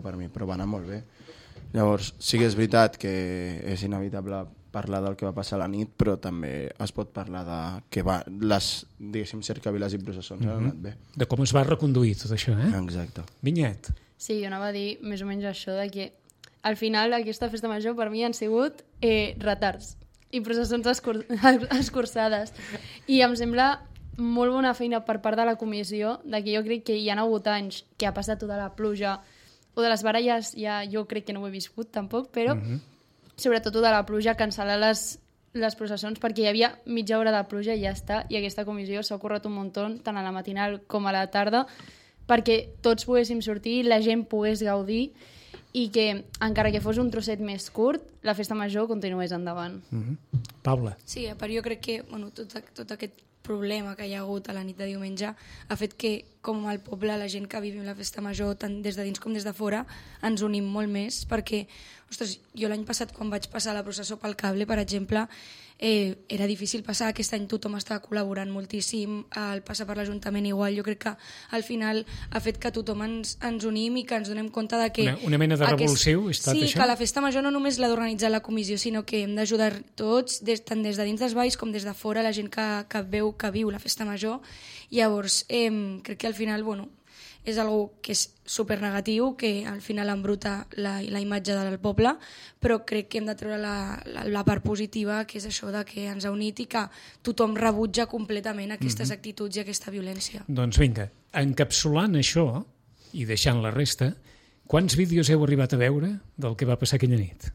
per mi, però va anar molt bé. Llavors, sí que és veritat que és inevitable parlar del que va passar a la nit, però també es pot parlar de que les, diguéssim, cercaviles i processons han anat bé. De com es va reconduir tot això, Exacte. Vinyet. Sí, jo anava a dir més o menys això, de que al final aquesta festa major per mi han sigut retards i processons escurçades. I em sembla molt bona feina per part de la comissió, de que jo crec que hi ha hagut anys que ha passat tota la pluja, o de les baralles ja jo crec que no ho he viscut tampoc, però sobretot de la pluja, cancel·lar les processons, perquè hi havia mitja hora de pluja i ja està, i aquesta comissió s'ha currat un muntó, tant a la matinal com a la tarda, perquè tots poguéssim sortir, la gent pogués gaudir, i que, encara que fos un trosset més curt, la festa major continués endavant. Paula. Sí, a part jo crec que tot aquest problema que hi ha hagut a la nit de diumenge ha fet que, com al poble, la gent que vivim la festa major, tant des de dins com des de fora, ens unim molt més, perquè, ostres, jo l'any passat, quan vaig passar la processó pel cable, per exemple, era difícil passar. Aquest any tothom estava col·laborant moltíssim, el passar per l'Ajuntament igual. Jo crec que al final ha fet que tothom ens unim i que ens donem compte de que... Una mena de revulsiu ha estat això? Sí, que la festa major no només l'ha d'organitzar la comissió, sinó que hem d'ajudar tots, tant des de dins dels balls com des de fora, la gent que viu la festa major. Llavors, crec que al final, és algo que és supernegatiu, que al final embruta la imatge del poble, però crec que hem de treure la part positiva, que és això de que ens ha unit i que tothom rebutja completament aquestes actituds i aquesta violència. Doncs vinga, encapsulant això i deixant la resta, quants vídeos heu arribat a veure del que va passar aquella nit?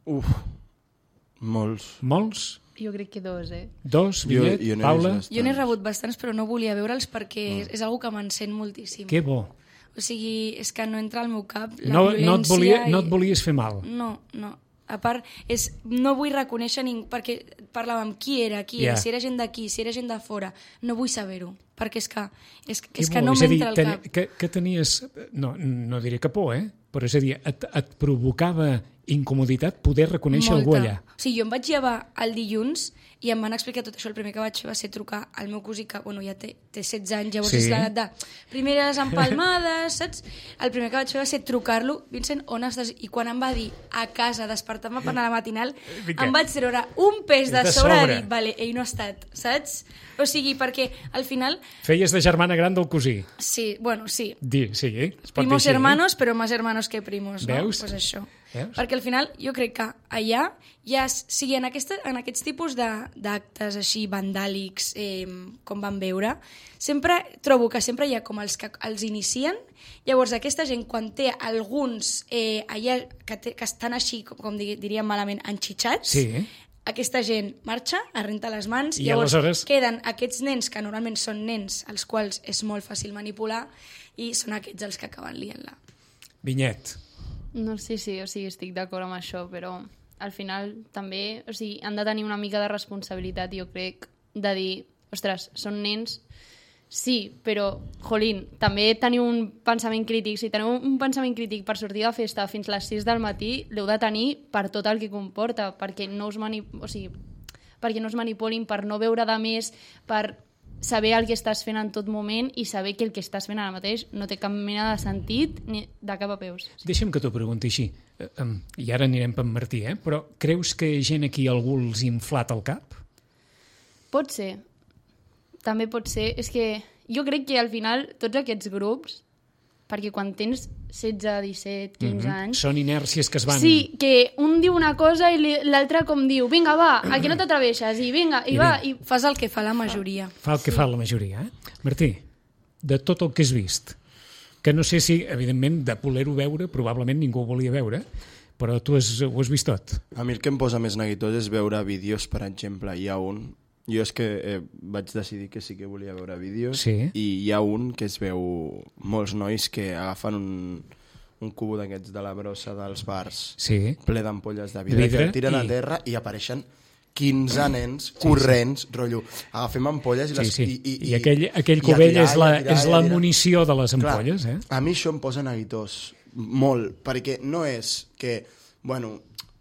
Molts. Molts? Jo crec que 2, Dos, Vinyet, Paula? Jo n'he rebut bastants, però no volia veure'ls perquè és algo que m'encén moltíssim. Que bo. O sigui, és que no entra al meu cap la No violència... et volies fer mal? No. A part, no vull reconèixer ningú, perquè parlàvem qui era, si era gent d'aquí, si era gent de fora. No vull saber-ho, perquè és que no m'entra al cap. Que tenies, no diré que por, però és a dir, et provocava incomoditat poder reconèixer algú allà. O sigui, jo em vaig llevar el dilluns i em van explicar tot això. El primer que vaig fer va ser trucar al meu cosí, que ja té 16 anys, llavors és l'edat de primeres empalmades, saps? El primer que vaig fer va ser trucar-lo: Vincent, on estàs? I quan em va dir a casa, despertar-me per anar a la matinal, em vaig treure un pes de sobre de dir, vale, ell no ha estat, saps? O sigui, perquè al final... Feies de germana gran del cosí. Sí, sí. Sí, Primos hermanos, però més hermanos que primos, no? Veus? Pues això. Veus? Perquè al final jo crec que allà sigui en aquests tipus d'actes així vandàlics com vam veure, sempre trobo que sempre hi ha com els que els inicien. Llavors aquesta gent, quan té alguns allà que estan així, com diríem malament, enxitxats, aquesta gent marxa, es renta les mans, i llavors queden aquests nens, que normalment són nens als quals és molt fàcil manipular, i són aquests els que acaben liant-la. Vinyet. No, sí, o sigui, estic d'acord amb això, però al final també, o sigui, han de tenir una mica de responsabilitat, jo crec, de dir, ostres, són nens, sí, però, jolín, també teniu un pensament crític. Si teniu un pensament crític per sortir de festa fins les 6 del matí, l'heu de tenir per tot el que comporta, perquè no us manipulin, per no veure de més, per saber el que estàs fent en tot moment i saber que el que estàs fent ara mateix no té cap mena de sentit ni de cap a peus. Deixa'm que t'ho pregunti així, i ara anirem per Martí, però creus que gent aquí algú els inflat el cap? Pot ser. També pot ser. És que jo crec que al final tots aquests grups, perquè quan tens 16, 17, 15 anys... Són inèrcies que es van... Sí, que un diu una cosa i l'altre com diu, vinga, va, aquí no t'atreveixes, i vinga, i va... I fas el que fa la majoria. Fa el que fa la majoria, Martí, de tot el que has vist, que no sé si, evidentment, de voler-ho veure, probablement ningú ho volia veure, però tu ho has vist tot. A mi el que em posa més neguitós és veure vídeos, per exemple. Hi ha un... Jo és que vaig decidir que sí que volia veure vídeos, i hi ha un que es veu molts nois que agafen un cubo d'aquests de la brossa dels bars, ple d'ampolles de vidre, que el tiren a terra i apareixen 15 nens corrents, rotllo, agafem ampolles i aquell cubell és la munició de les ampolles. A mi això em posa neguitós molt, perquè no és que,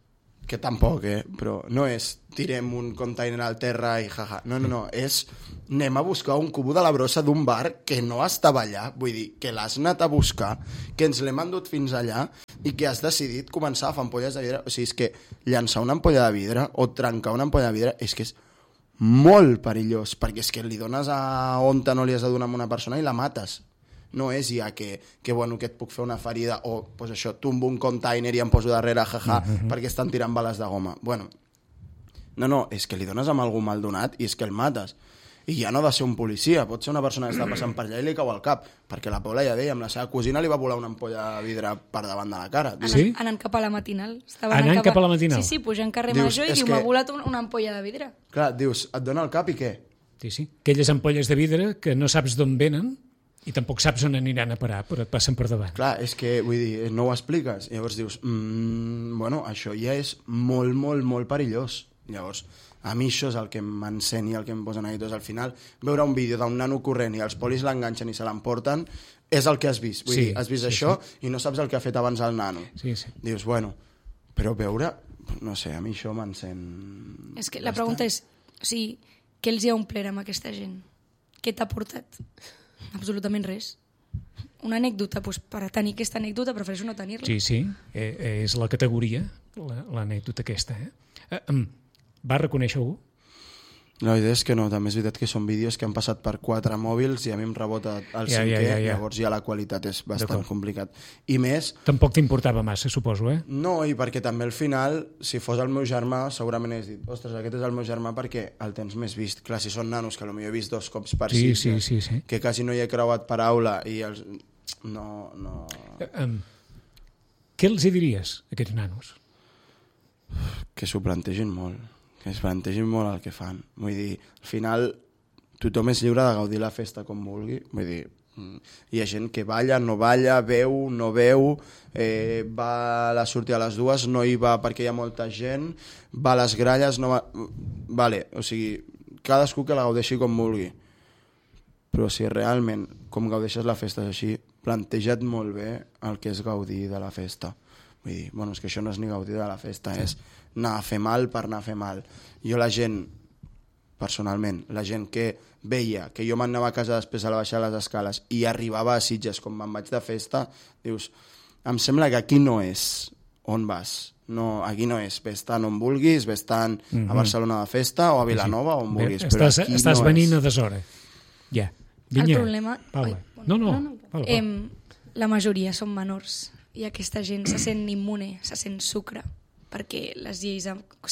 que tampoc, però no és tirem un container al terra i jaja, no, és anem a buscar un cubo de la brossa d'un bar que no estava allà, vull dir, que l'has anat a buscar, que ens l'hem endut fins allà i que has decidit començar a fer ampolles de vidre. O sigui, és que llançar una ampolla de vidre o trencar una ampolla de vidre és que és molt perillós, perquè és que li dones a on no li has de donar a una persona i la mates. No és ja que et puc fer una ferida o pues això, tombo un container i em poso darrere, jaja, perquè estan tirant bales de goma. Bueno, no, és que li dones amb algú mal donat i és que el mates. I ja no ha de ser un policia, pot ser una persona que està passant per allà i li cau al cap, perquè la Paula ja deia, amb la seva cosina li va volar una ampolla de vidre per davant de la cara. Sí? Anant cap a la matinal. Anant cap a la matinal? Sí, pujant carrer Major i diu, m'ha volat una ampolla de vidre. Clar, dius, et dona el cap i què? Sí. Aquelles ampolles de vidre que no saps d'on venen i tampoc saps on aniran a parar, però et passen per davant. Clar, és que, vull dir, no ho expliques. Llavors dius, bueno, això ja és molt, molt, molt perillós. Llavors, a mi això és el que m'encén i el que em posa neguitós. Al final, veure un vídeo d'un nano corrent i els polis l'enganxen i se l'emporten, és el que has vist. Vull dir, has vist això i no saps el que ha fet abans el nano. Sí. Dius, bueno, però veure, no sé, a mi això m'encén. És que la pregunta és, o sigui, què els hi ha omplert amb aquesta gent? Què t'ha portat? Absolutament res. Una anècdota, doncs per a tenir aquesta anècdota prefereixo no tenir-la. Sí, és la categoria, l'anècdota aquesta. Va reconèixer algú? La idea és que no, també és veritat que són vídeos que han passat per 4 mòbils i a mi em rebota el 5è, llavors ja la qualitat és bastant complicat. I més... Tampoc t'importava massa, suposo, No, i perquè també al final, si fos el meu germà, segurament hagués dit, ostres, aquest és el meu germà perquè el tens més vist. Clar, si són nanos, que potser he vist 2 cops per Sitges, que quasi no hi he creuat paraula i els... No... Què els hi diries, a aquests nanos? Que s'ho plantegin molt. Que es plantegin molt el que fan. Vull dir, al final tothom és lliure de gaudir la festa com vulgui. Vull dir, hi ha gent que balla, no balla, veu, no veu, va a la sortida a les 2, no hi va perquè hi ha molta gent, va a les gralles, no va... Vale, o sigui, cadascú que la gaudeixi com vulgui. Però si realment, com gaudeixes la festa és així, planteja't molt bé el que és gaudir de la festa. Vull dir, bueno, és que això no és ni gaudir de la festa, és anar a fer mal per anar a fer mal. Jo la gent, personalment, la gent que veia que jo m'anava a casa després a baixar les escales i arribava a Sitges com me'n vaig de festa, dius, em sembla que aquí no és on vas. No, aquí no és. Ves tant on vulguis, ves tant a Barcelona de festa o a Vilanova on vulguis. Però aquí estàs venint a deshora. Ja. El problema... Paula. No. Paula. La majoria són menors i aquesta gent se sent immune, se sent sucre, perquè les lleis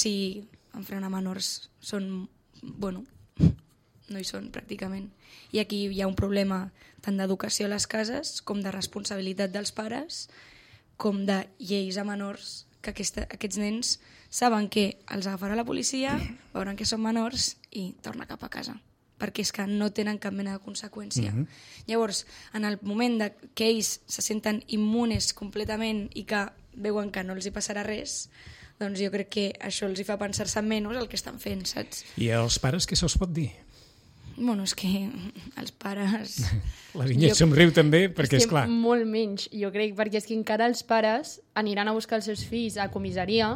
en frenar menors són, bueno, no hi són pràcticament. I aquí hi ha un problema tant d'educació a les cases com de responsabilitat dels pares, com de lleis a menors, que aquests nens saben que els agafarà la policia, veuran que són menors i torna cap a casa, perquè és que no tenen cap mena de conseqüència. Llavors, en el moment que ells se senten immunes completament i que veuen que no els hi passarà res, doncs jo crec que això els hi fa pensar-se menys el que estan fent, saps? I als pares què se'ls pot dir? Bueno, és que els pares... La Vinyet somriu també, perquè és clar. Molt menys, jo crec, perquè és que encara els pares aniran a buscar els seus fills a comissaria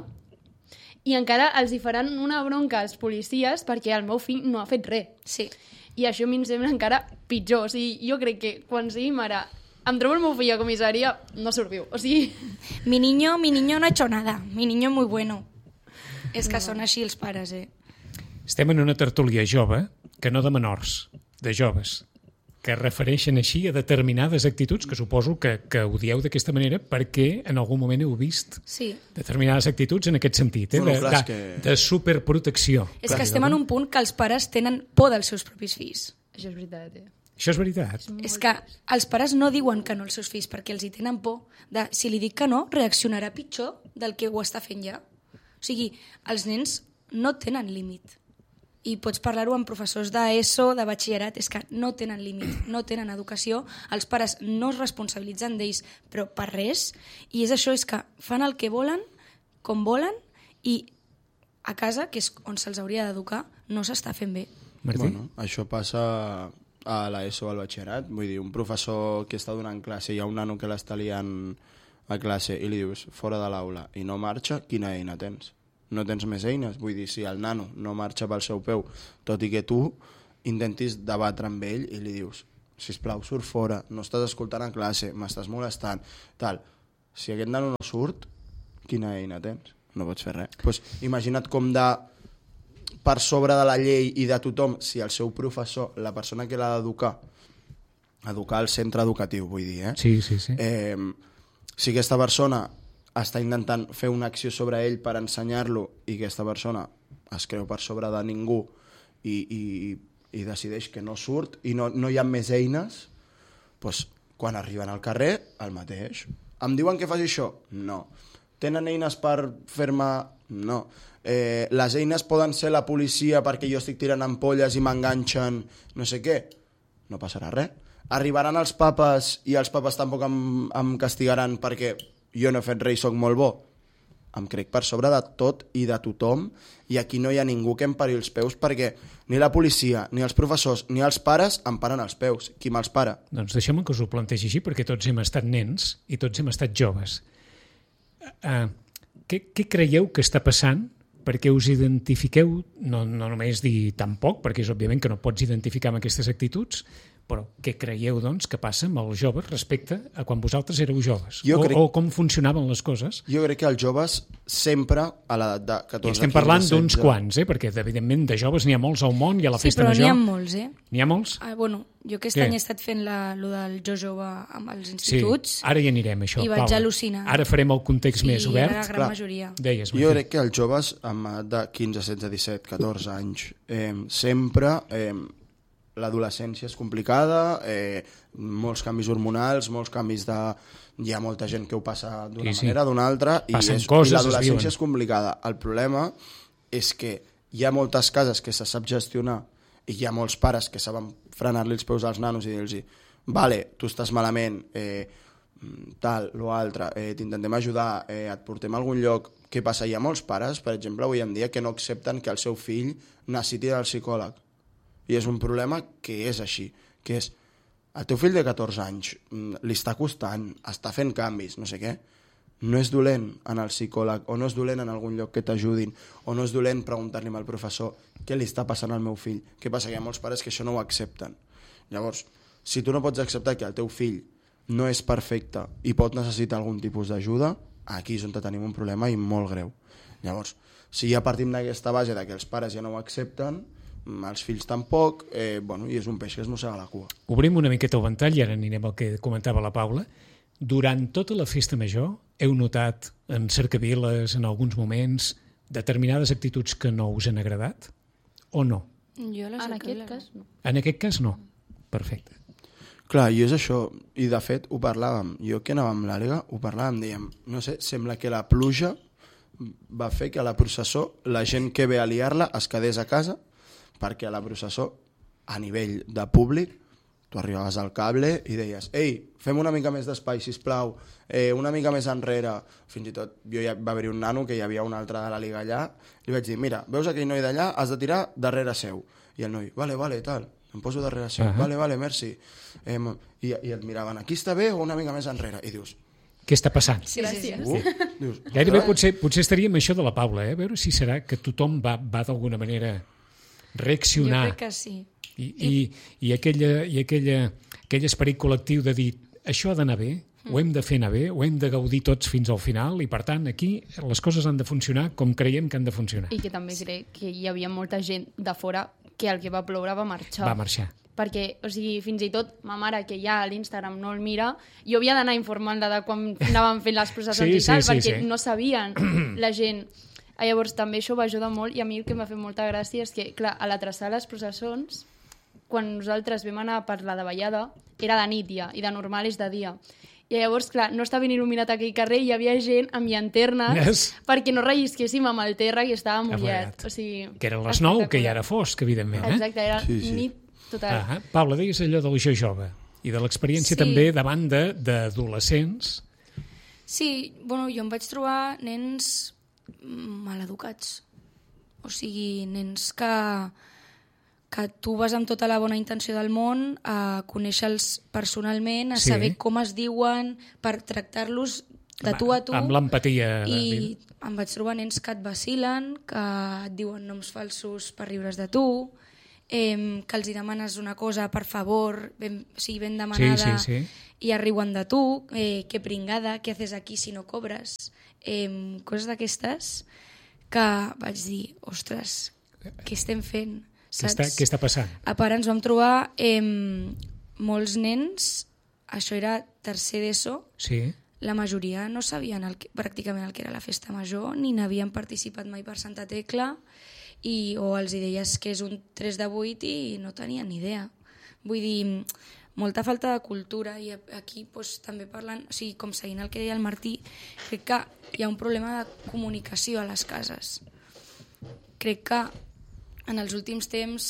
i encara els hi faran una bronca als policies perquè el meu fill no ha fet res. Sí. I això a mi em sembla encara pitjor. O sigui, jo crec que quan sigui mare em trobo el meu fill a comissaria, no surt viu. O sigui... Mi niño no ha hecho nada. Mi niño muy bueno. És que són així els pares, Estem en una tertúlia jove, que no de menors, de joves, que refereixen així a determinades actituds, que suposo que ho dieu d'aquesta manera perquè en algun moment heu vist determinades actituds en aquest sentit, de superprotecció. És que estem en un punt que els pares tenen por dels seus propis fills. Això és veritat, Això és veritat. És que els pares no diuen que no als seus fills perquè els hi tenen por de, si li dic que no, reaccionarà pitjor del que ho està fent ja. O sigui, els nens no tenen límit. I pots parlar-ho amb professors d'ESO, de batxillerat, és que no tenen límit, no tenen educació, els pares no es responsabilitzen d'ells, però per res, i és això, és que fan el que volen, com volen, i a casa, que és on se'ls hauria d'educar, no s'està fent bé. Martí? Bueno, això passa a l'ESO o al batxillerat, vull dir, un professor que està donant classe, hi ha un nano que l'està liant a classe i li dius fora de l'aula i no marxa, quina eina tens? no tens més eines. Vull dir, si el nano no marxa pel seu peu, tot i que tu intentis debatre amb ell i li dius, sisplau, surt fora, no estàs escoltant a classe, m'estàs molestant, tal. Si aquest nano no surt, quina eina tens? No pots fer res. Pues, imagina't com per sobre de la llei i de tothom, si el seu professor, la persona que l'ha d'educar, educar al centre educatiu, vull dir, Sí. Si aquesta persona està intentant fer una acció sobre ell per ensenyar-lo i aquesta persona es creu per sobre de ningú i decideix que no surt i no hi ha més eines, doncs, quan arriben al carrer, el mateix. Em diuen que faci això? No. Tenen eines per fer-me? No. Les eines poden ser la policia perquè jo estic tirant ampolles i m'enganxen no sé què? No passarà res. Arribaran els papes i els papes tampoc em castigaran perquè jo no he fet res i soc molt bo? Em crec per sobre de tot i de tothom i aquí no hi ha ningú que em pari els peus perquè ni la policia, ni els professors, ni els pares em paren els peus. Qui me'ls para? Doncs deixeu-me que us ho plantegi així perquè tots hem estat nens i tots hem estat joves. Què creieu que està passant perquè us identifiqueu, no només dir tampoc, perquè és òbviament que no pots identificar amb aquestes actituds, però què creieu, doncs, que passa amb els joves respecte a quan vosaltres éreu joves? O com funcionaven les coses? Jo crec que els joves sempre, a l'edat de 14, 15, 16... I estem parlant d'uns quants, perquè evidentment de joves n'hi ha molts al món i a la festa major... Sí, però n'hi ha molts, N'hi ha molts? Bueno, jo aquest any he estat fent lo del Jo Jove amb els instituts. Sí, ara hi anirem, això, i vaig al·lucinar. Ara farem el context més obert. Sí, la gran majoria. Deies, jo crec que els joves amb edat de 15, 16, 17, 14 anys sempre... L'adolescència és complicada, molts canvis hormonals, molts canvis de... Hi ha molta gent que ho passa d'una manera, d'una altra, i l'adolescència és complicada. El problema és que hi ha moltes cases que se sap gestionar i hi ha molts pares que saben frenar-li els peus als nanos i dir-los vale, tu estàs malament, tal, lo altre, t'intentem ajudar, et portem a algun lloc. Què passa? Hi ha molts pares, per exemple, avui en dia, que no accepten que el seu fill necessiti del psicòleg. I és un problema que és així, que és el teu fill de 14 anys li està costant, està fent canvis, no sé què, no és dolent anar al psicòleg o no és dolent en algun lloc que t'ajudin o no és dolent preguntar-li al professor què li està passant al meu fill. Què passa? Que hi ha molts pares que això no ho accepten. Llavors, si tu no pots acceptar que el teu fill no és perfecte i pot necessitar algun tipus d'ajuda, aquí és on tenim un problema i molt greu. Llavors, si ja partim d'aquesta base que els pares ja no ho accepten, els fills tampoc, i és un peix que es mossega la cua. Obrim una miqueta el ventall i ara anirem al que comentava la Paula. Durant tota la festa major heu notat en cercaviles, en alguns moments, determinades actituds que no us han agradat? O no? Jo en aquest cas no. En aquest cas no. Perfecte. Clar, i és això, i de fet ho parlàvem, jo que anava amb l'Àliga, ho parlàvem, dèiem, no sé, sembla que la pluja va fer que a la processó la gent que ve a liar-la es quedés a casa perquè a la processó, a nivell de públic, tu arribaves al cable i deies, ei, fem una mica més d'espai, sisplau, una mica més enrere. Fins i tot va haver-hi un nano que hi havia un altre de la Liga allà, li vaig dir, mira, veus aquell noi d'allà, has de tirar darrere seu. I el noi, vale, tal, em poso darrere seu, vale, merci. I et miraven, aquí està bé o una mica més enrere? I dius, què està passant? Sí, gràcies. Dius, gairebé potser estaria amb això de la Paula, a veure si serà que tothom va d'alguna manera reaccionar. Jo crec que sí. I aquell esperit col·lectiu de dir això ha d'anar bé, ho hem de fer anar bé, ho hem de gaudir tots fins al final i per tant aquí les coses han de funcionar com creiem que han de funcionar. I que també crec que hi havia molta gent de fora que el que va ploure va marxar. Va marxar. Perquè, o sigui, fins i tot ma mare, que ja a l'Instagram no el mira, jo havia d'anar informant-la de quan anàvem fent les processons perquè no sabien la gent. Llavors també això va ajudar molt i a mi el que em va fer molta gràcia és que, clar, a la traçada de les processons, quan nosaltres vam anar per la davallada, era de nit ja, i de normal és de dia. I llavors, clar, no estava ben il·luminat aquell carrer i hi havia gent amb llanternes perquè no rellisquéssim amb el terra i estava mullat. O sigui, que eren les 9, que ja era fosc, evidentment. Exacte, era nit total. Paula, deies allò del Jo Jove i de l'experiència també davant d'adolescents. Sí, bueno, jo em vaig trobar nens maleducats. O sigui, nens que tu vas amb tota la bona intenció del món a conèixer-los personalment, a saber com es diuen, per tractar-los de tu a tu. Amb l'empatia. I em vaig trobar nens que et vacilen, que et diuen noms falsos per riure's de tu, que els hi demanes una cosa per favor, ben demanada, i arriben de tu, que pringada, què haces aquí si no cobres, coses d'aquestes que vaig dir, ostres, què estem fent? Què està passant? A part ens vam trobar molts nens, això era tercer d'ESO, la majoria no sabien pràcticament el que era la festa major, ni n'havien participat mai per Santa Tecla, o els deies que és un 3 de 8 i no tenien ni idea. Vull dir, molta falta de cultura, i aquí també parlant, o sigui, com seguint el que deia el Martí, crec que hi ha un problema de comunicació a les cases. Crec que en els últims temps,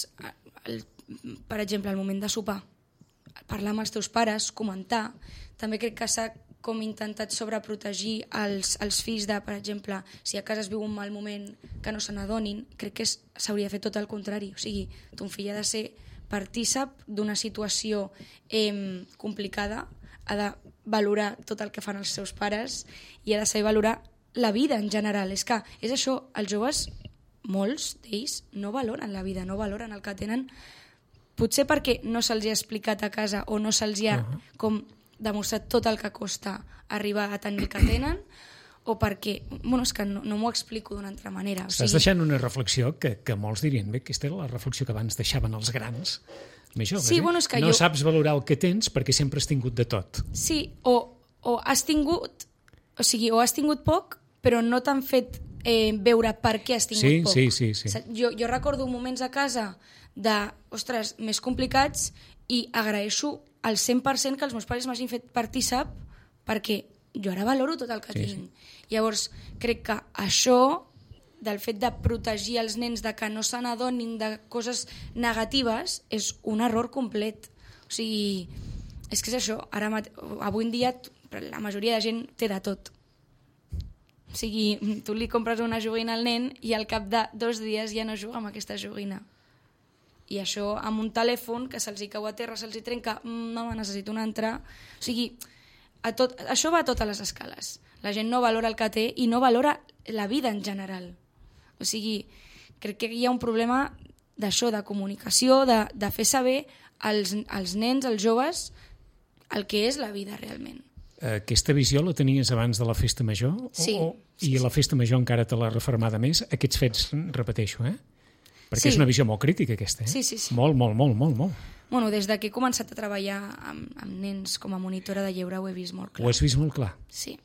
per exemple, al moment de sopar, parlar amb els teus pares, comentar, també crec que s'ha com intentat sobreprotegir els fills de, per exemple, si a casa es viu un mal moment, que no se n'adonin. Crec que s'hauria de fer tot el contrari. O sigui, ton fill ha de ser partícip d'una situació complicada, ha de valorar tot el que fan els seus pares i ha de saber valorar la vida en general. És que és això, els joves, molts d'ells, no valoren la vida, no valoren el que tenen, potser perquè no se'ls ha explicat a casa o no se'ls ha com demostrat tot el que costa arribar a tenir el que tenen, o perquè, és que no m'ho explico d'una altra manera. Estàs deixant una reflexió que molts dirien, bé, aquesta era la reflexió que abans deixaven els grans més joves. Sí, és que no saps valorar el que tens perquè sempre has tingut de tot. Sí, o has tingut, o has tingut poc, però no t'han fet veure per què has tingut poc. Sí. Jo recordo moments a casa més complicats, i agraeixo al 100% que els meus pares m'hagin fet partícip, perquè jo ara valoro tot el que tinc. Llavors, crec que això, del fet de protegir els nens de que no se n'adonin de coses negatives, és un error complet. O sigui, és que és això. Avui en dia, la majoria de gent té de tot. O sigui, tu li compres una joguina al nen i al cap de 2 dies ja no juga amb aquesta joguina. I això amb un telèfon que se'ls cau a terra, se'ls trenca, mama, necessito un altre. O sigui, això va a totes les escales. La gent no valora el que té i no valora la vida en general. O sigui, crec que hi ha un problema d'això, de comunicació, de fer saber als nens, als joves, el que és la vida realment. Aquesta visió la tenies abans de la festa major? Sí. I la festa major encara te l'ha refermada més? Aquests fets, repeteixo, perquè és una visió molt crítica, aquesta, Sí. Molt. Bueno, des que he començat a treballar amb nens com a monitora de lleure ho he vist molt clar. Ho has vist molt clar? Sí.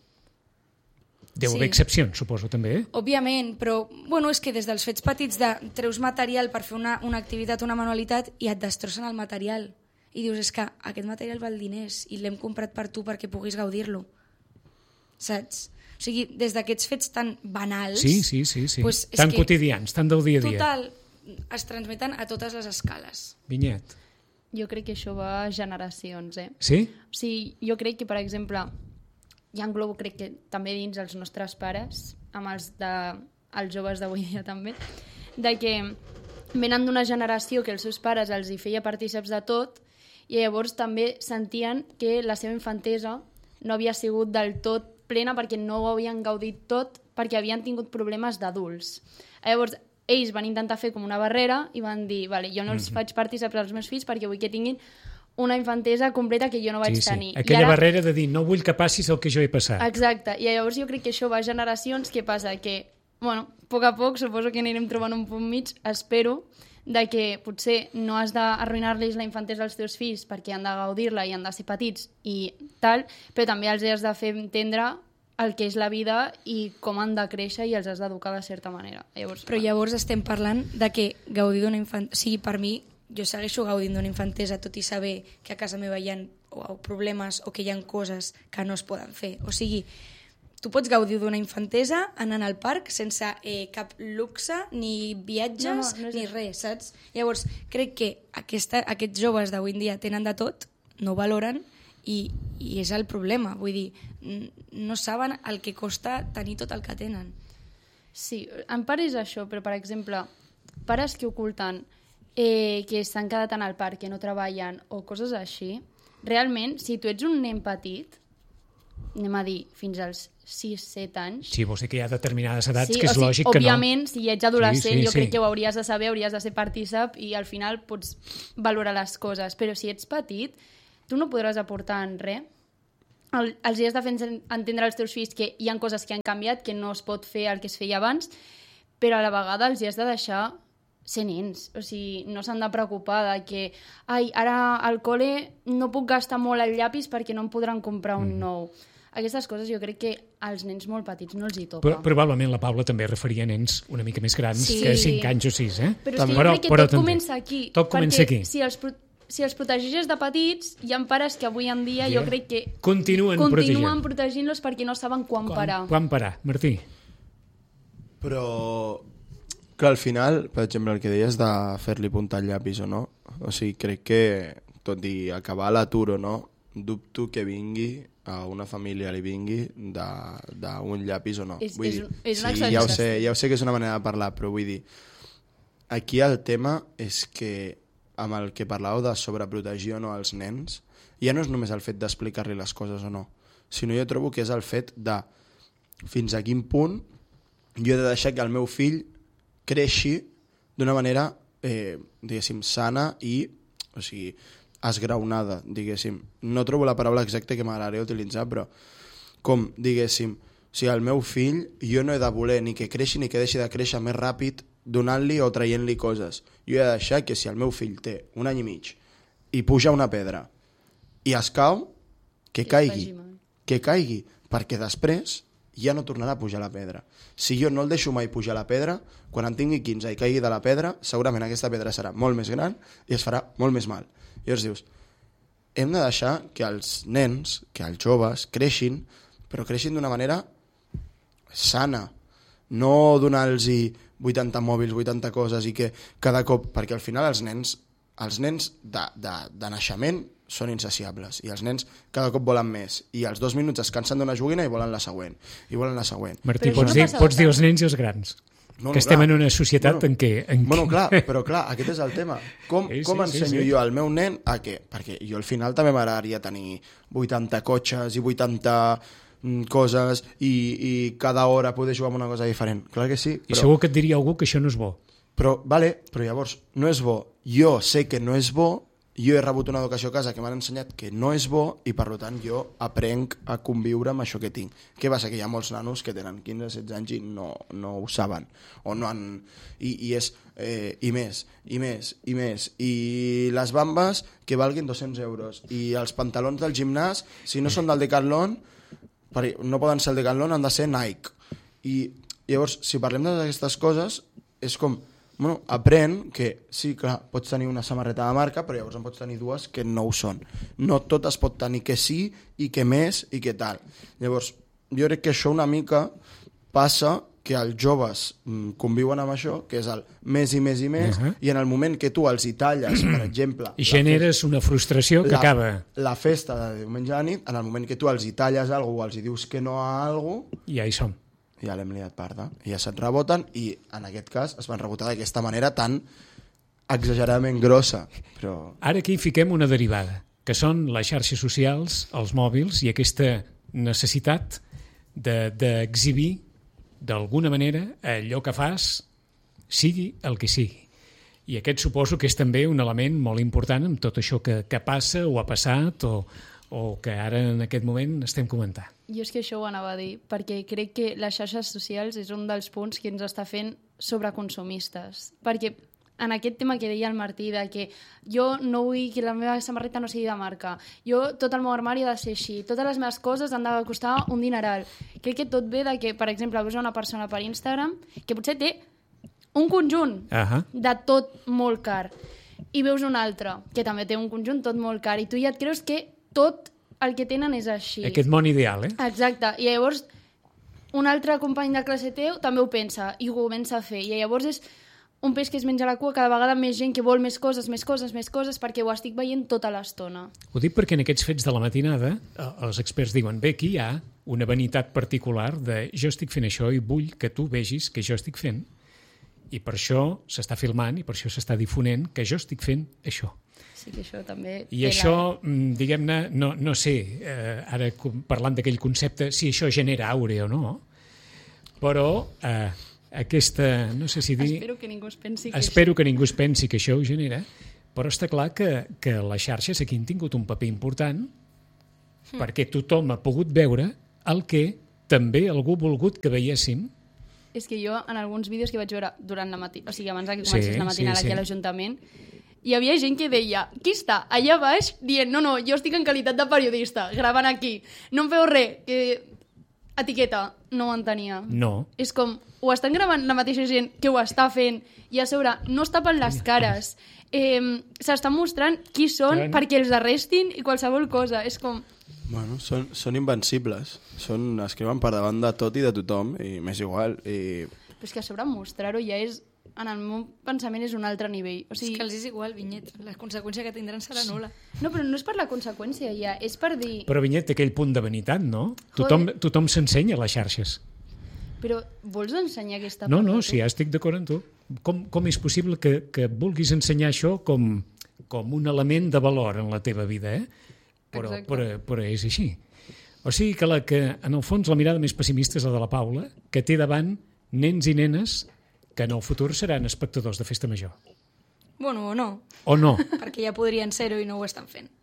Deu haver excepcions, suposo, també, Òbviament, però és que des dels fets petits treus material per fer una activitat, una manualitat, i et destrossen el material. I dius, és que aquest material val diners i l'hem comprat per tu perquè puguis gaudir-lo. Saps? O sigui, des d'aquests fets tan banals... Sí. Tan quotidians, tan del dia a dia. Total, es transmeten a totes les escales. Vinyet. Jo crec que això va a generacions, Sí? O sigui, jo crec que, per exemple, ja englobo, crec que també dins els nostres pares, amb els joves d'avui dia també, de que venen d'una generació que els seus pares els hi feia partícips de tot, i llavors també sentien que la seva infantesa no havia sigut del tot plena perquè no ho havien gaudit tot, perquè havien tingut problemes d'adults. Llavors, ells van intentar fer com una barrera i van dir, vale, jo no els faig partícips als meus fills perquè vull que tinguin una infantesa completa que jo no vaig tenir. Aquella barrera de dir, no vull que passis el que jo he passat. Exacte, i llavors jo crec que això va a generacions. Què passa? Que, a poc a poc, suposo que anirem trobant un punt mig, espero, de que potser no has d'arruïnar-los la infantesa als teus fills perquè han de gaudir-la i han de ser petits i tal, però també els has de fer entendre el que és la vida i com han de créixer i els has d'educar de certa manera. Llavors estem parlant de que gaudir d'una infantesa... O sigui, per mi, jo segueixo gaudint d'una infantesa tot i saber que a casa meva hi ha problemes o que hi ha coses que no es poden fer. O sigui, tu pots gaudir d'una infantesa anant al parc sense cap luxe, ni viatges, ni res, saps? Llavors, crec que aquests joves d'avui en dia tenen de tot, no valoren, i és el problema. Vull dir, no saben el que costa tenir tot el que tenen. Sí, en part és això, però, per exemple, pares que oculten que s'han quedat en el parc, que no treballen, o coses així, realment, si tu ets un nen petit, anem a dir, fins als 6-7 anys. Sí, vols dir que hi ha determinades edats sí, que és lògic que no. Òbviament, si ets adolescent, jo crec que ho hauries de saber, hauries de ser partícip i al final pots valorar les coses. Però si ets petit, tu no podràs aportar en res. Els has de fer entendre als teus fills que hi ha coses que han canviat, que no es pot fer el que es feia abans, però a la vegada els has de deixar ser nens. O sigui, no s'han de preocupar de que ara al col·le no puc gastar molt el llapis perquè no em podran comprar un nou. Aquestes coses jo crec que als nens molt petits no els hi toca. Probablement la Paula també referia a nens una mica més grans que 5 anys o 6, eh? Però jo crec que tot comença aquí. Tot comença aquí. Si els protegeixes de petits, hi ha pares que avui en dia jo crec que continuen protegint-los perquè no saben quan parar. Quan parar, Martí? Però, clar, al final, per exemple, el que deies de fer-li puntar el llapis o no, o sigui, crec que, tot i acabar l'atur o no, dubto que vingui a una família li vingui d'un llapis o no. És una exageració. Ja ho sé que és una manera de parlar, però vull dir, aquí el tema és que amb el que parlàveu de sobreprotegir o no als nens, ja no és només el fet d'explicar-li les coses o no, sinó jo trobo que és el fet de fins a quin punt jo he de deixar que el meu fill creixi d'una manera, diguéssim, sana i, o sigui, esgraonada, diguéssim. No trobo la paraula exacta que m'agradaria utilitzar, però com, diguéssim, o sigui, el meu fill jo no he de voler ni que creixi ni que deixi de créixer més ràpid donant-li o traient-li coses. Jo he de deixar que si el meu fill té 1 any i mig i puja una pedra i es cau, que caigui, perquè després ja no tornarà a pujar la pedra. Si jo no el deixo mai pujar la pedra, quan en tingui 15 i caigui de la pedra, segurament aquesta pedra serà molt més gran i es farà molt més mal. I llavors dius, hem de deixar que els nens, que els joves creixin, però creixin d'una manera sana, no donar-los 80 mòbils, 80 coses i que cada cop, perquè al final els nens de naixement són insaciables i els nens cada cop volen més i als 2 minuts es cansen d'una joguina i volen la següent Martí, pots dir els nens i els grans que estem en una societat en què... Bueno, clar, però clar, aquest és el tema. Com ensenyo jo al meu nen a què? Perquè jo al final també m'agradaria tenir 80 cotxes i 80 coses i cada hora poder jugar amb una cosa diferent. Clar que sí. I segur que et diria algú que això no és bo. Però llavors, no és bo. Jo sé que no és bo, jo he rebut una educació a casa que m'han ensenyat que no és bo i per tant jo aprenc a conviure amb això que tinc. Què passa? Que hi ha molts nanos que tenen 15-16 anys i no ho saben o no han... I més i les bambes que valguin 200 euros i els pantalons del gimnàs, si no són del Decathlon, no poden ser el Decathlon, han de ser Nike. I llavors, si parlem d'aquestes coses, és com... Bueno, aprèn que sí, clar, pots tenir una samarreta de marca, però llavors en pots tenir 2 que no ho són. No tot es pot tenir que sí i que més i que tal. Llavors, jo crec que això una mica passa que els joves conviuen amb això, que és el més i més i més, i en el moment que tu els hi talles, per exemple... I generes una frustració que acaba... La festa de diumenge a nit, en el moment que tu els hi talles alguna cosa o els hi dius que no a alguna cosa... Ja hi som. Ja l'hem liat parda, ja se't reboten i en aquest cas es van rebotar d'aquesta manera tan exageradament grossa. Però... Ara aquí fiquem una derivada, que són les xarxes socials, els mòbils i aquesta necessitat d'exhibir d'alguna manera allò que fas, sigui el que sigui. I aquest suposo que és també un element molt important amb tot això que passa o ha passat o que ara en aquest moment estem comentant. Jo és que això ho anava a dir, perquè crec que les xarxes socials és un dels punts que ens està fent sobreconsumistes. Perquè en aquest tema que deia el Martí, de que jo no vull que la meva samarreta no sigui de marca, jo tot el meu armari ha de ser així, totes les meves coses han de costar un dineral. Crec que tot ve de que, per exemple, veus una persona per Instagram que potser té un conjunt de tot molt car i veus un altre que també té un conjunt tot molt car i tu ja et creus que tot el que tenen és així. Aquest món ideal, Exacte. I llavors un altre company de classe teu també ho pensa i ho comença a fer. I llavors és un peix que es menja la cua, cada vegada més gent que vol més coses, perquè ho estic veient tota l'estona. Ho dic perquè en aquests fets de la matinada els experts diuen, bé, aquí hi ha una vanitat particular de jo estic fent això i vull que tu vegis que jo estic fent. I per això s'està filmant i per això s'està difonent que jo estic fent això. Sí que això també... I això, diguem-ne, no sé, ara parlant d'aquell concepte, si això genera àurea o no, però aquesta, no sé si dir... Espero que ningú es pensi que això ho genera, però està clar que les xarxes aquí han tingut un paper important perquè tothom ha pogut veure el que també algú ha volgut que veiéssim. És que jo, en alguns vídeos que vaig veure durant la matinada, o sigui, abans que comencés la matinada aquí a l'Ajuntament, hi havia gent que deia, qui està allà baix dient, no, jo estic en qualitat de periodista, gravant aquí, no em feu res, que etiqueta, no ho entenia. No. És com, ho estan gravant la mateixa gent que ho està fent i a sobre no es tapen les cares, s'estan mostrant qui són perquè els arrestin i qualsevol cosa, és com... Bueno, són invencibles, es creuen per davant de tot i de tothom i m'és igual. Però és que a sobre mostrar-ho ja és... En el meu pensament és un altre nivell. O sigui... És que els és igual, Vinyet. La conseqüència que tindran serà nul·la. No, però no és per la conseqüència, ja. És per dir... Però, Vinyet, té aquell punt de vanitat, no? Tothom s'ensenya a les xarxes. Però vols ensenyar aquesta part? No, sí, ja estic d'acord amb tu. Com és possible que vulguis ensenyar això com un element de valor en la teva vida, Però és així. O sigui que, en el fons, la mirada més pessimista és la de la Paula, que té davant nens i nenes que en el futur seran espectadors de Festa Major. Bueno, o no. O no. Perquè ja podrien ser-ho i no ho estan fent.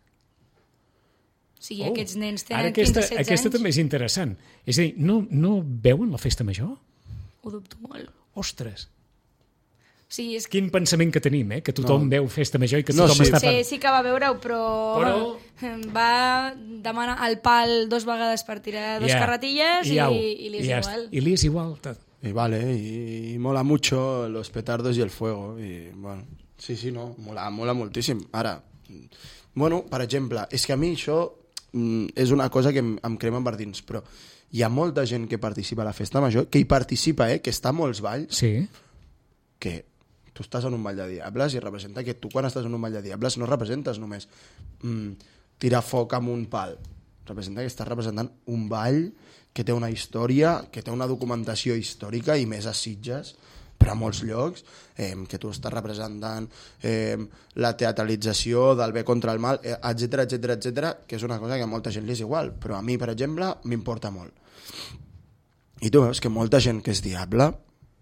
O sigui, aquests nens tenen 15-16 anys... Aquesta també és interessant. És a dir, no veuen la Festa Major? Ho dubto molt. Ostres. Sí, és... Quin pensament que tenim, que tothom veu Festa Major i que tothom està... Sí que va veure-ho, però va demanar el pal 2 vegades per tirar 2 carretilles i li és igual. I li és igual tot. Y vale, y mola mucho los petardos y el fuego. Y bueno, sí, no, mola moltíssim. Ara, bueno, per exemple, és que a mi això és una cosa que em crema per dins, però hi ha molta gent que participa a la Festa Major, que hi participa, que està a molts balls, que tu estàs en un ball de diables i representa que tu quan estàs en un ball de diables no representes només tirar foc amb un pal, representa que estàs representant un ball que té una història, que té una documentació històrica i més a Sitges, però a molts llocs, que tu estàs representant la teatralització del bé contra el mal, etc, que és una cosa que a molta gent li és igual, però a mi, per exemple, m'importa molt. I tu veus que molta gent que és diable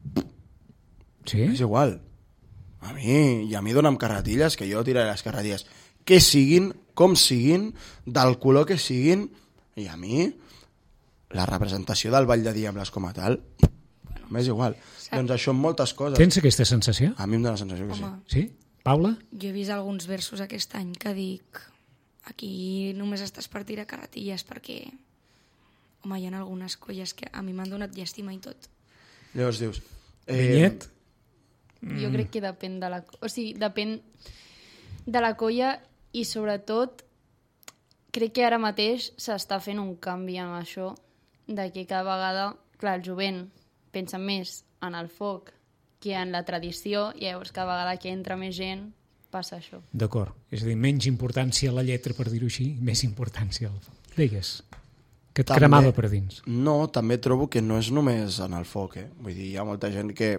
és igual. A mi dona'm carretilles, que jo tiraré les carretilles que siguin, com siguin, del color que siguin, i a mi la representació del Ball de Diables com a tal, m'és igual. Doncs això en moltes coses. Tens aquesta sensació? A mi em dóna la sensació que sí. Sí? Paula? Jo he vist alguns versos aquest any que dic aquí només estàs per tirar carretilles perquè hi ha algunes colles que a mi m'han donat llàstima i tot. Llavors dius... Vinyet? Jo crec que depèn de la... O sigui, depèn de la colla i sobretot crec que ara mateix s'està fent un canvi en això de que cada vegada, clar, el jovent pensa més en el foc que en la tradició i llavors cada vegada que entra més gent passa això. D'acord, és a dir, menys importància a la lletra, per dir-ho així, més importància al foc. Digues, que et cremava per dins. No, també trobo que no és només en el foc, Vull dir, hi ha molta gent que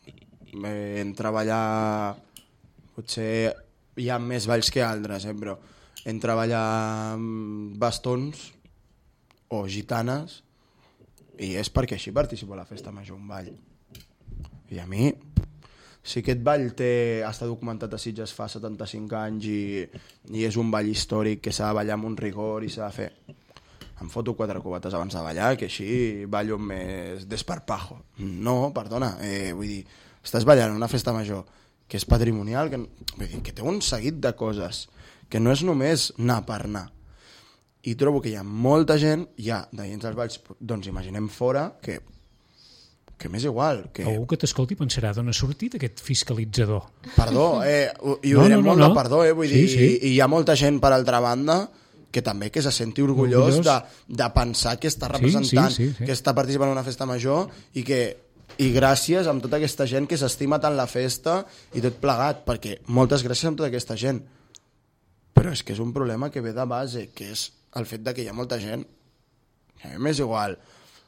en treballar, potser hi ha més balls que altres, però en treballar bastons o gitanes i és perquè així participo a la Festa Major, un ball. I a mi, si aquest ball està documentat a Sitges fa 75 anys i és un ball històric que s'ha de ballar amb un rigor i s'ha de fer, em foto 4 cubates abans de ballar, que així ballo més desparpajo. No, perdona, vull dir, estàs ballant una Festa Major que és patrimonial, que té un seguit de coses, que no és només anar per anar. I trobo que hi ha molta gent, de dins dels balls, doncs imaginem fora, que m'és igual. Algú que t'escolti pensarà d'on ha sortit aquest fiscalitzador. Perdó, i ho diré molt de perdó, vull dir, i hi ha molta gent, per altra banda, que també que se senti orgullós de pensar que està representant, que està participant en una Festa Major i gràcies a tota aquesta gent que s'estima tant la festa i tot plegat, perquè moltes gràcies a tota aquesta gent. Però és que és un problema que ve de base, que és el fet de que hi ha molta gent que a mi m'és igual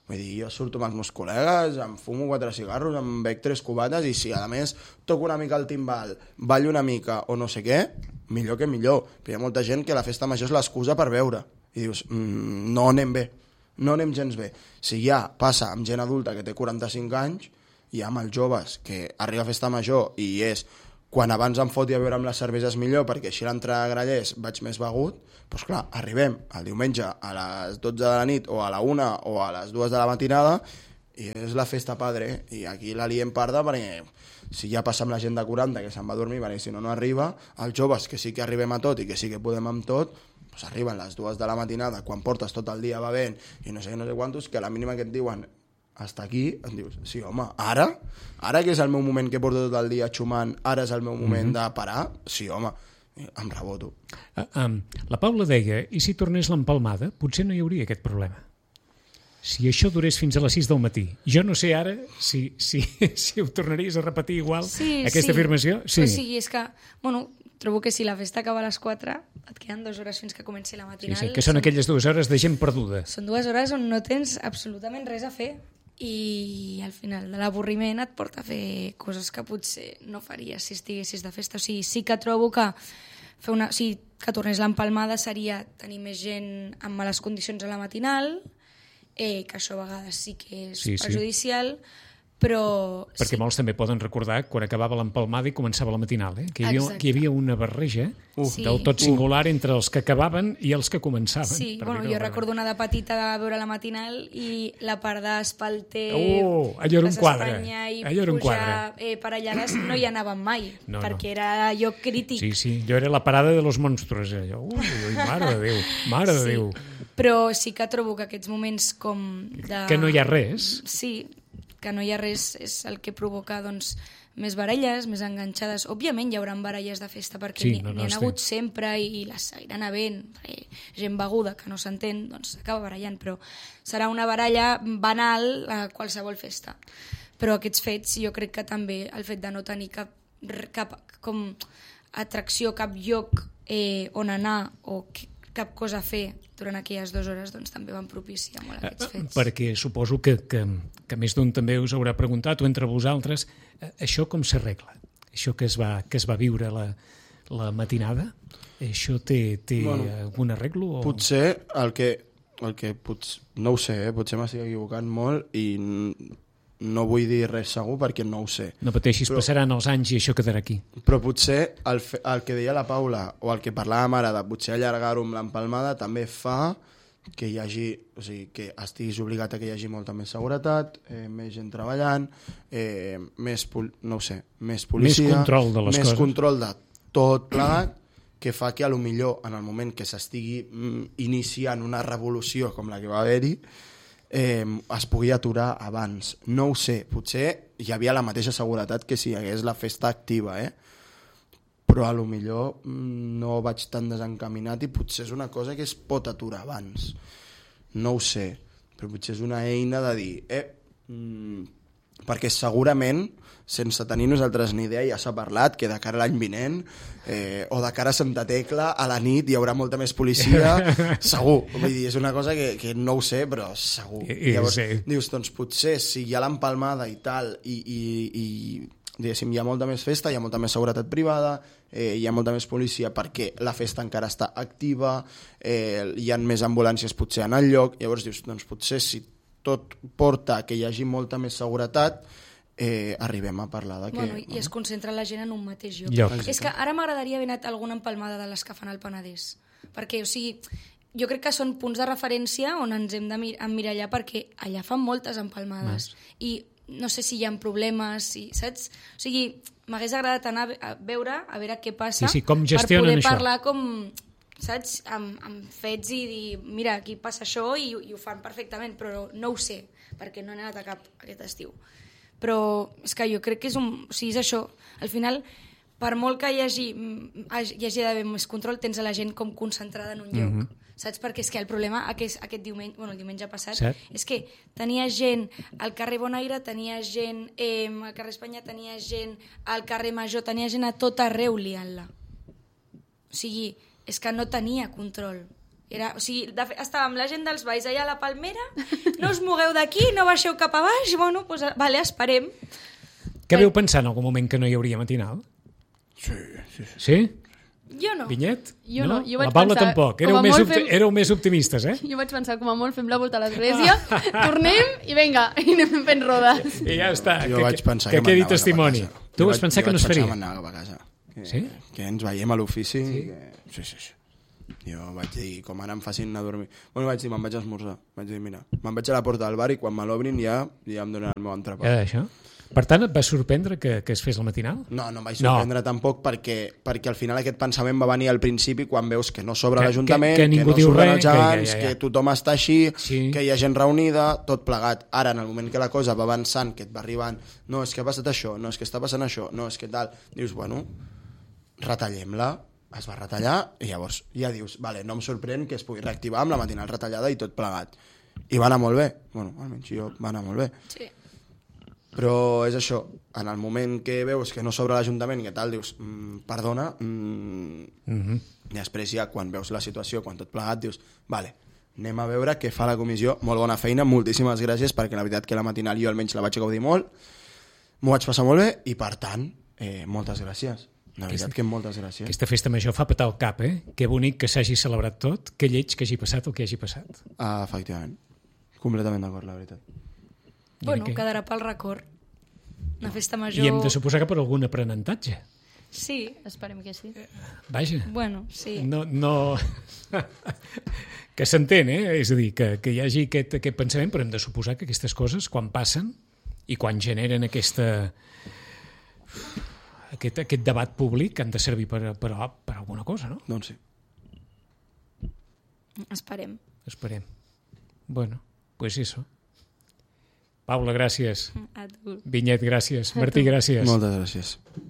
Vull dir, jo surto amb els meus col·legues, em fumo 4 cigarros, em bec 3 cubates i si a més toco una mica el timbal, ballo una mica o no sé què, millor que millor. Però hi ha molta gent que la festa major és l'excusa per beure. I dius, no anem bé, no anem gens bé. Si ja passa amb gent adulta que té 45 anys, i amb els joves que arriba a festa major i és quan abans em foti a beure amb les cerveses millor perquè així a l'entrada de grallers vaig més begut, doncs clar, arribem el diumenge a les 12 de la nit o a la 1 o a les 2 de la matinada i és la festa padre i aquí la liem parda perquè si ja passa amb la gent de 40 que se'n va a dormir perquè si no arriba, els joves que sí que arribem a tot i que sí que podem amb tot, doncs arriben les 2 de la matinada quan portes tot el dia bevent i no sé quantos, que a la mínima que et diuen hasta aquí, em dius, sí home, ara que és el meu moment que porto tot el dia xumant, ara és el meu moment de parar, sí home, em reboto. La Paula deia, i si tornés l'empalmada, potser no hi hauria aquest problema. Si això durés fins a les 6 del matí. Jo no sé ara si ho tornaries a repetir igual, aquesta afirmació. Sí. O sigui, és que, bueno, trobo que si la festa acaba a les 4, et queden 2 hores fins que comenci la matinal. Sí, que són aquelles 2 hores de gent perduda. Són 2 hores on no tens absolutament res a fer i al final de l'avorriment et porta a fer coses que potser no faries si estiguessis de festa. O sigui, sí que trobo que que tornés l'empalmada seria tenir més gent amb males condicions a la matinal, que això a vegades sí que és perjudicial, però... Perquè molts també poden recordar quan acabava l'empalmada i començava la matinal, que hi havia una barreja del tot singular entre els que acabaven i els que començaven. Sí, bueno, jo recordo una de petita de veure la matinal i la part d'Espalter, allò era un quadre. I pujar parellades no hi anaven mai, perquè era allò crític. Sí, jo era la parada de los monstruos. Mare de Déu. Però sí que trobo que aquests moments com de... Que no hi ha res. Sí, que no hi ha res és el que provoca doncs, més baralles, més enganxades. Òbviament hi haurà baralles de festa perquè n'hi ha hagut sempre i les seguiran havent. Gent beguda que no s'entén, doncs s'acaba barallant, però serà una baralla banal a qualsevol festa. Però aquests fets jo crec que també el fet de no tenir cap com atracció, cap lloc on anar o cap cosa a fer durant aquelles 2 hores, doncs també van propiciar molt aquests fets. Perquè suposo que més d'un també us haurà preguntat, o entre vosaltres, això com s'arregla? Això que es va viure la matinada, això té algun arreglo? Potser no ho sé, potser m'estic equivocant molt i no vull dir res segur perquè no ho sé. No pateixis, passaran els anys i això quedarà aquí. Però potser el que deia la Paula o el que parlàvem ara de potser allargar-ho amb l'empalmada també fa que hi hagi, o sigui, que estiguis obligat a que hi hagi molta més seguretat, més gent treballant, més policia, més control de les coses. Més control de tot plegat, que fa que a lo millor en el moment que s'estigui iniciant una revolució com la que va haver-hi, es pugui aturar abans. No ho sé, potser hi havia la mateixa seguretat que si hi hagués la festa activa, però a lo millor no vaig tan desencaminat i potser és una cosa que es pot aturar abans. No ho sé, però potser és una eina de dir perquè segurament sense tenir nosaltres ni idea ja s'ha parlat que de cara a l'any vinent o de cara a Santa Tecla a la nit hi haurà molta més policia segur, vull dir, és una cosa que no ho sé però segur. Llavors dius, doncs potser si hi ha l'empalmada i tal i diguéssim, hi ha molta més festa, hi ha molta més seguretat privada, hi ha molta més policia perquè la festa encara està activa, hi ha més ambulàncies potser en el lloc, llavors dius, doncs potser si tot porta que hi hagi molta més seguretat, arribem a parlar de que... Bueno, i es concentra la gent en un mateix lloc. És que ara m'agradaria haver anat alguna empalmada de les que fan al Penedès, perquè, o sigui, jo crec que són punts de referència on ens hem d'emmirallar perquè allà fan moltes empalmades i no sé si hi ha problemes, saps? O sigui, m'hagués agradat anar a veure què passa com per poder això. Parlar com... saps? Amb fets i dir, mira, aquí passa això i ho fan perfectament, però no ho sé, perquè no he anat a cap aquest estiu. Però és que jo crec que és això. Al final, per molt que hi hagi d'haver més control, tens a la gent com concentrada en un lloc. Saps? Perquè és que el problema aquest diumenge, el diumenge passat, és que tenia gent al carrer Bonaire, tenia gent al carrer Espanya, tenia gent al carrer Major, tenia gent a tot arreu liant-la. O sigui, és que no tenia control. O sigui, estàvem la gent dels Valls allà a la Palmera, no us mogueu d'aquí, no baixeu cap a baix, bueno, doncs, vale, esperem. Què veu pensar en algun moment que no hi hauria matinal? Sí. Sí? Jo no. Vinyet? Jo no. Jo vaig la Paula pensar, tampoc. Éreu més optimistes, eh? Jo vaig pensar, com a molt, fem la volta a l'església, tornem i vinga, i anem fent rodes. I ja està. Jo vaig pensar que quedi testimoni. Tu vas pensar que no es faria? Jo vaig pensar que m'anava a casa. Sí? Que ens veiem a l'ofici. Sí. Jo vaig dir, com ara em facin anar a dormir. Bueno, vaig dir, me'n vaig a esmorzar. Vaig dir, mira, me'n vaig a la porta del bar i quan me l'obrin ja em donen el meu entrepà. Això? Per tant, et va sorprendre que es fes el matinal? No em vaig sorprendre tampoc perquè al final aquest pensament va venir al principi quan veus que no s'obre l'Ajuntament, que no s'obren els gegants, que tothom està així, que hi ha gent reunida, tot plegat. Ara, en el moment que la cosa va avançant, que et va arribant, no, és que ha passat això, no, és que està passant això, no, és que tal, dius, bueno, retallem-la, es va retallar i llavors ja dius, vale, no em sorprèn que es pugui reactivar amb la matinal retallada i tot plegat. I va anar molt bé, bueno, almenys jo va anar molt bé. Sí. Però és això, en el moment que veus que no s'obre l'Ajuntament i que tal, dius, perdona, i després ja quan veus la situació, quan tot plegat, dius, vale, anem a veure què fa la comissió, molt bona feina, moltíssimes gràcies, perquè la veritat que la matinal jo almenys la vaig gaudir molt, m'ho vaig passar molt bé i per tant, moltes gràcies. La veritat que moltes gràcies. Aquesta festa major fa petar el cap, eh? Que bonic que s'hagi celebrat tot, que lleig que hagi passat el que hagi passat. Efectivament, completament d'acord, la veritat. Bueno, quedarà pel record. Una festa major... I hem de suposar que per algun aprenentatge. Sí. Esperem que sí. Vaja. Bueno, sí. No... que s'entén, eh? És a dir, que hi hagi aquest pensament, però hem de suposar que aquestes coses, quan passen i quan generen aquest debat públic, han de servir per alguna cosa, no? Doncs sí. Esperem. Bueno, pues eso. Paula, gràcies. A tu. Vinyet, gràcies. Martí, gràcies. Moltes gràcies.